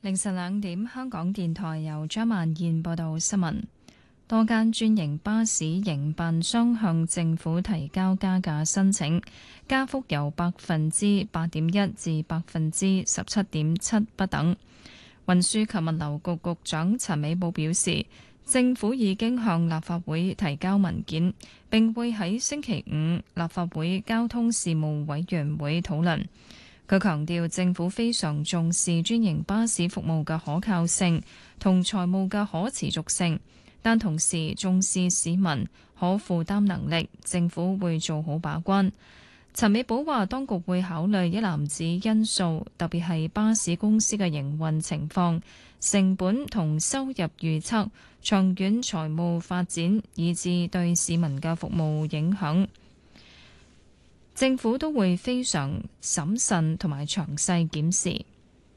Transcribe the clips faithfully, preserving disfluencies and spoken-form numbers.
凌晨兩點，香港電台由張萬燕報道新聞。多間專營巴士營辦商向政府提交加價申請，加幅由百分之八點一至百分之十七點七不等。運輸及物流局局長陳美寶表示，政府已經向立法會提交文件，並會喺星期五立法會交通事務委員會討論。佢強調，政府非常重視專營巴士服務嘅可靠性同財務嘅可持續性，但同時重視市民可負擔能力，政府會做好把關。陳美寶話，當局會考慮一籃子因素，特別係巴士公司嘅營運情況、成本同收入預測、長遠財務發展，以至對市民嘅服務影響。政府都會非常審慎同埋詳細檢視。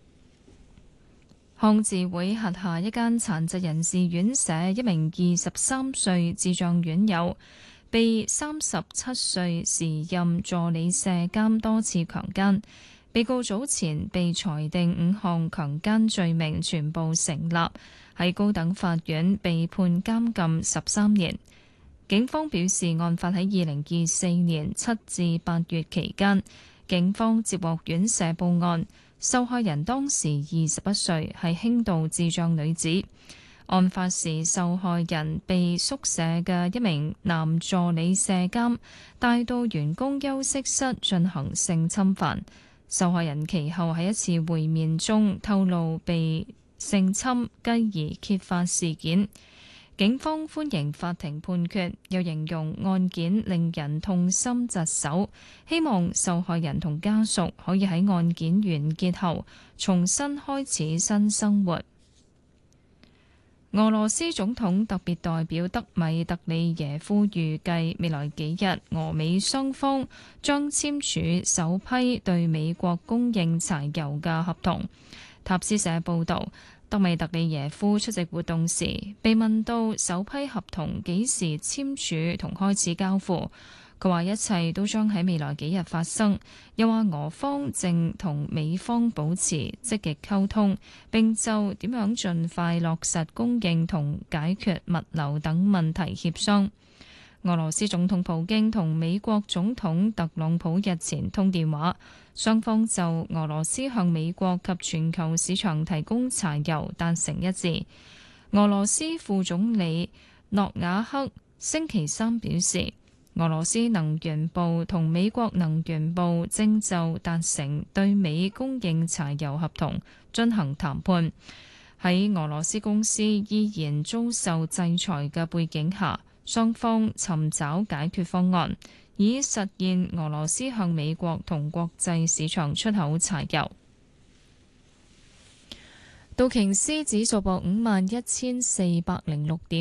康智會轄下一間殘疾人士院舍，一名二十三歲智障院友被三十七歲時任助理舍監多次強姦，被告早前被裁定五項強姦罪名全部成立，喺高等法院被判監禁十三年。警方表示，案發喺二零二四年七至八月期間，警方接獲院舍報案，受害人當時二十一歲，係輕度智障女子。案發時，受害人被宿舍嘅一名男助理舍監帶到員工休息室進行性侵犯。受害人其後喺一次會面中透露被性侵，繼而揭發事件。警方歡迎法庭判決，又形容案件令人痛心疾首，希望受害人同家屬可以喺案件完結後重新開始新生活。俄羅斯總統特別代表德米特里耶夫預計未來幾日俄美雙方將簽署首批對美國供應柴油嘅合同。塔斯社報導，德米特里耶夫出席活動時被問到首批合同幾時簽署同開始交付，佢話一切都將喺未來幾日發生，又話俄方正同美方保持積極溝通，並就點樣盡快落實供應同解決物流等問題協商。俄羅斯總統普京同美國總統特朗普日前通電話，雙方就俄羅斯向美國及全球市場提供柴油達成一致。俄羅斯副總理諾瓦克星期三表示，俄羅斯能源部同美國能源部正就達成對美供應柴油合同進行談判。喺俄羅斯公司依然遭受制裁嘅背景下，雙方尋找解決方案，以實現俄羅斯向美國同國際市場出口柴油。道瓊斯指數報五萬一千四百零六點。